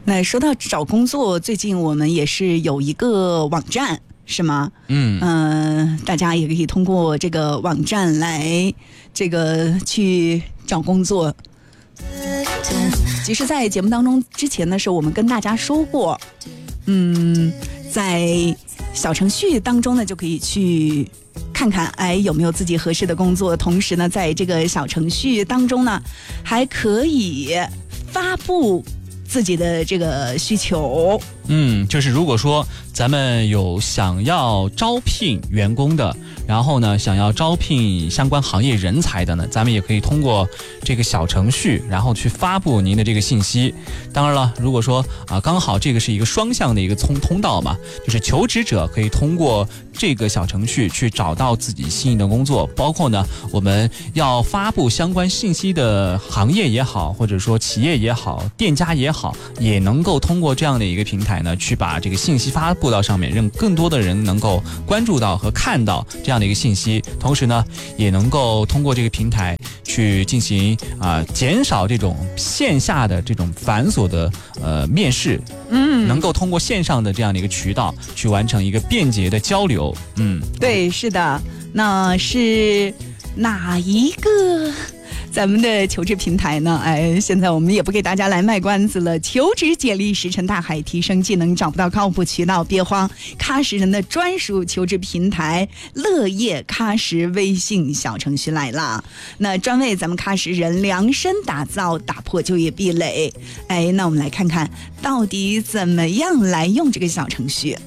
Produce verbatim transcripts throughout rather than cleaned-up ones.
那说到找工作，最近我们也是有一个网站，是吗？嗯嗯、呃，大家也可以通过这个网站来这个去找工作。其实在节目当中之前的时候，我们跟大家说过，嗯，在小程序当中呢，就可以去看看哎有没有自己合适的工作，同时呢，在这个小程序当中呢，还可以发布自己的这个需求。 嗯，就是如果说咱们有想要招聘员工的，然后呢想要招聘相关行业人才的呢，咱们也可以通过这个小程序，然后去发布您的这个信息。当然了，如果说啊刚好这个是一个双向的一个通通道嘛，就是求职者可以通过这个小程序去找到自己心仪的工作，包括呢我们要发布相关信息的行业也好，或者说企业也好，店家也好，也能够通过这样的一个平台呢，去把这个信息发布到上面，让更多的人能够关注到和看到这样的一个信息。同时呢，也能够通过这个平台去进行啊、呃、减少这种线下的这种繁琐的呃面试，嗯，能够通过线上的这样的一个渠道去完成一个便捷的交流。嗯， 对，是的，那是哪一个？咱们的求职平台呢？哎，现在我们也不给大家来卖关子了。求职简历石沉大海，提升技能找不到靠谱渠道，别慌，喀什人的专属求职平台乐业喀什微信小程序来了。那专为咱们喀什人量身打造，打破就业壁垒。哎，那我们来看看到底怎么样来用这个小程序。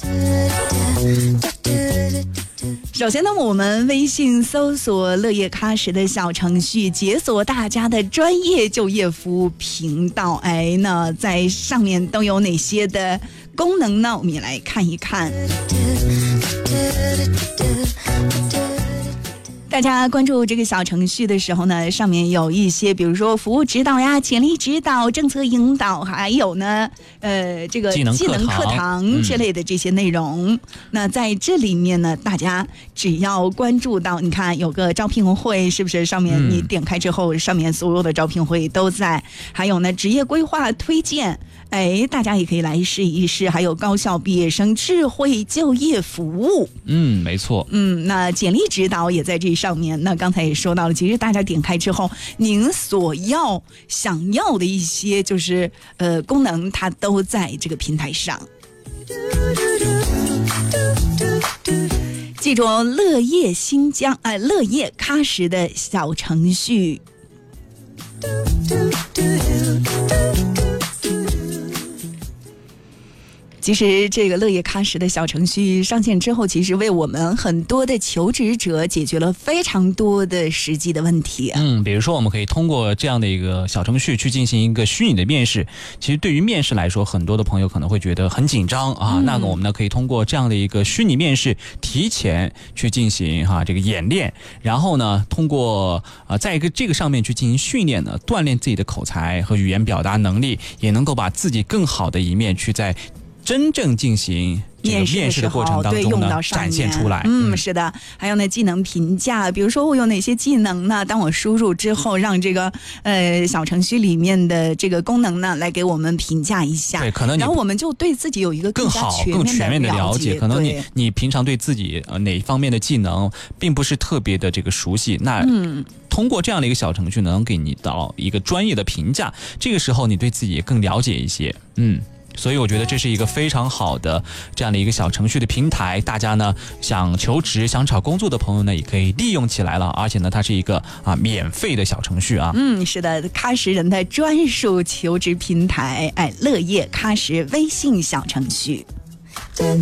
首先呢，我们微信搜索乐业喀什的小程序，解锁大家的专业就业服务频道。哎，那在上面都有哪些的功能呢？我们也来看一看。大家关注这个小程序的时候呢，上面有一些比如说服务指导呀、潜力指导、政策引导，还有呢呃这个技能课堂之类的这些内容、嗯、那在这里面呢，大家只要关注到，你看有个招聘会，是不是上面你点开之后、嗯、上面所有的招聘会都在，还有呢职业规划推荐，哎，大家也可以来试一试，还有高校毕业生智慧就业服务。 嗯，没错。 嗯，那简历指导也在这上面。那刚才也说到了，其实大家点开之后，您所要想要的一些就是呃功能，它都在这个平台上。记住哦，乐业新疆哎、呃，乐业喀什的小程序。其实这个乐业喀什的小程序上线之后，其实为我们很多的求职者解决了非常多的实际的问题。 嗯，比如说我们可以通过这样的一个小程序去进行一个虚拟的面试。其实对于面试来说，很多的朋友可能会觉得很紧张啊。嗯、那个我们呢可以通过这样的一个虚拟面试，提前去进行哈、啊、这个演练，然后呢通过啊在一个这个上面去进行训练呢，锻炼自己的口才和语言表达能力，也能够把自己更好的一面去在真正进行这个面试的过程当中呢展现出来。 嗯，是的。还有呢，技能评价，比如说我有哪些技能呢？当我输入之后，让这个呃小程序里面的这个功能呢来给我们评价一下。 对，可能然后我们就对自己有一个更好、更全面的了解。可能你你平常对自己呃哪方面的技能并不是特别的这个熟悉，那嗯。通过这样的一个小程序能给你到一个专业的评价，这个时候你对自己更了解一些。嗯。所以我觉得这是一个非常好的这样的一个小程序的平台，大家呢想求职想找工作的朋友呢也可以利用起来了，而且呢它是一个啊免费的小程序啊。 嗯，是的，喀什人的专属求职平台，哎，乐业喀什微信小程序。噔